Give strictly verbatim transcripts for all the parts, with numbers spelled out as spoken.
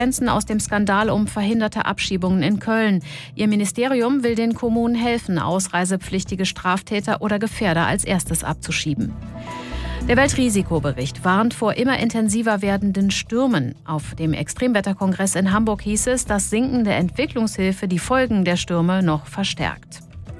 aus dem Skandal um verhinderte Abschiebungen in Köln. Ihr Ministerium will den Kommunen helfen, ausreisepflichtige Straftäter oder Gefährder als erstes abzuschieben. Der Weltrisikobericht warnt vor immer intensiver werdenden Stürmen. Auf dem Extremwetterkongress in Hamburg hieß es, dass sinkende Entwicklungshilfe die Folgen der Stürme noch verstärkt.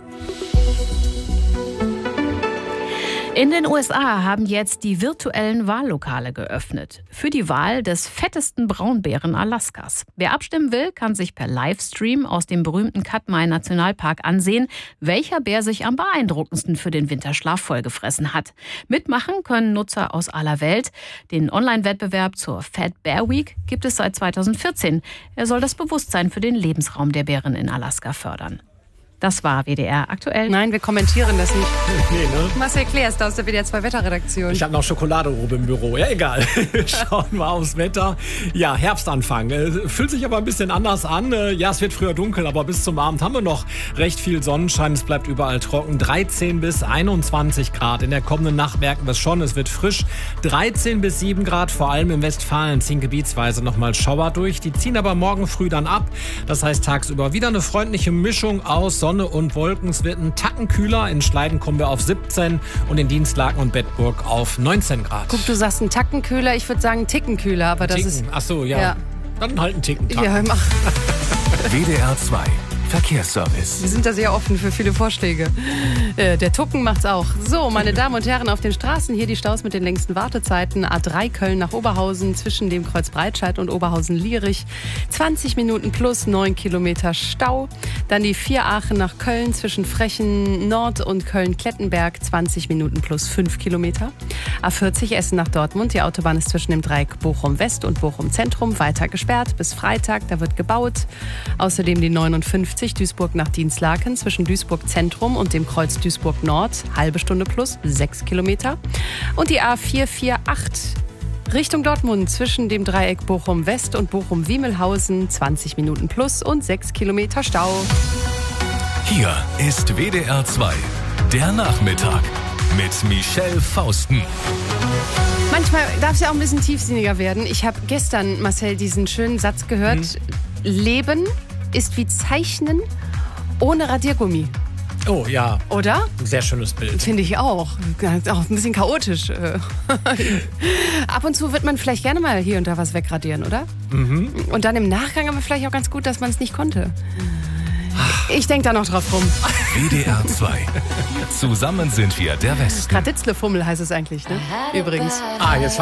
In den U S A haben jetzt die virtuellen Wahllokale geöffnet. Für die Wahl des fettesten Braunbären Alaskas. Wer abstimmen will, kann sich per Livestream aus dem berühmten Katmai Nationalpark ansehen, welcher Bär sich am beeindruckendsten für den Winterschlaf vollgefressen hat. Mitmachen können Nutzer aus aller Welt. Den Online-Wettbewerb zur Fat Bear Week gibt es seit zweitausendvierzehn. Er soll das Bewusstsein für den Lebensraum der Bären in Alaska fördern. Das war W D R aktuell. Nein, wir kommentieren das nicht. Nee, ne? Marcel Klärst aus der W D R zwei Wetterredaktion. Ich habe noch Schokolade oben im Büro. Ja, egal. Schauen wir aufs Wetter. Ja, Herbstanfang. Äh, fühlt sich aber ein bisschen anders an. Äh, ja, es wird früher dunkel, aber bis zum Abend haben wir noch recht viel Sonnenschein. Es bleibt überall trocken. dreizehn bis einundzwanzig Grad. In der kommenden Nacht merken wir es schon. Es wird frisch. dreizehn bis sieben Grad. Vor allem im Westfalen ziehen gebietsweise nochmal Schauer durch. Die ziehen aber morgen früh dann ab. Das heißt tagsüber wieder eine freundliche Mischung aus Sonne und Wolken. Es wird ein Tacken kühler. In Schleiden kommen wir auf siebzehn und in Dienstlaken und Bedburg auf neunzehn Grad. Guck, du sagst einen Tacken kühler, ich würde sagen einen Ticken kühler, aber das Ticken. ist... Ach so, ja. ja. Dann halt einen Ticken Tacken. Ja, mach. W D R zwei Verkehrsservice. Wir sind da sehr offen für viele Vorschläge. Äh, der Tucken macht's auch. So, meine Damen und Herren, auf den Straßen hier die Staus mit den längsten Wartezeiten. A drei Köln nach Oberhausen zwischen dem Kreuz Breitscheid und Oberhausen-Lierich. zwanzig Minuten plus neun Kilometer Stau. Dann die vier Aachen nach Köln zwischen Frechen Nord und Köln-Klettenberg. zwanzig Minuten plus fünf Kilometer. A vierzig Essen nach Dortmund. Die Autobahn ist zwischen dem Dreieck Bochum West und Bochum Zentrum weiter gesperrt bis Freitag. Da wird gebaut. Außerdem die neunundfünfzig Duisburg nach Dienstlaken zwischen Duisburg Zentrum und dem Kreuz Duisburg Nord, halbe Stunde plus sechs Kilometer. Und die A vier vier acht Richtung Dortmund zwischen dem Dreieck Bochum West und Bochum Wiemelhausen, zwanzig Minuten plus und sechs Kilometer Stau. Hier ist W D R zwei, der Nachmittag mit Michelle Fausten. Manchmal darf es ja auch ein bisschen tiefsinniger werden. Ich habe gestern, Marcel, diesen schönen Satz gehört. Hm. Leben ist wie Zeichnen ohne Radiergummi. Oh ja. Oder? Ein sehr schönes Bild. Finde ich auch. Auch ein bisschen chaotisch. Ab und zu wird man vielleicht gerne mal hier und da was wegradieren, oder? Mhm. Und dann im Nachgang aber vielleicht auch ganz gut, dass man es nicht konnte. Ich denke da noch drauf rum. W D R zwei. Zusammen sind wir der Westen. Raditzle-Fummel heißt es eigentlich, ne? Übrigens. Ah, jetzt